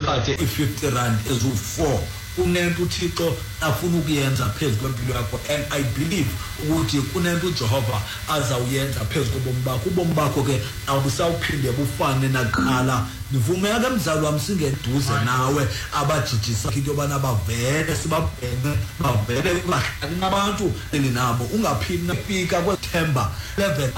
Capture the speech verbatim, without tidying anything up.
uphathe i-fifty rand ezu-four kunento uThixo afuna ukuyenza phezu kwempilo yakho, and I believe ukuthi kunento uJehova azawuyenza phezu kobomi bakho. Ubomi bakho ke awubusawuphinde bufane nakuqala. Nivumeka ke mzali wami singeduze nawe abajijisa into yobana bavele sibabhene bavele bahlala nabantu elinabo ungaphinde fika kweThemba eleven